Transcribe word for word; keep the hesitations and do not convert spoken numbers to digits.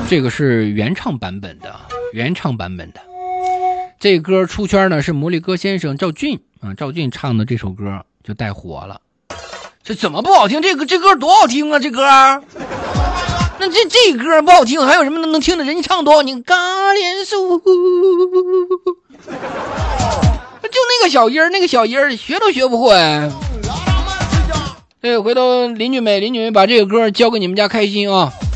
这个是原唱版本的，原唱版本的。这歌出圈呢是魔力歌先生赵俊啊，赵俊唱的这首歌就带火了。这怎么不好听？这个这歌多好听啊！这歌，那这这歌不好听，还有什么能能听的？人家唱多好听，嘎连树，就那个小音儿，那个小音儿学都学不会。对，回头邻居们，邻居们把这个歌交给你们家开心啊。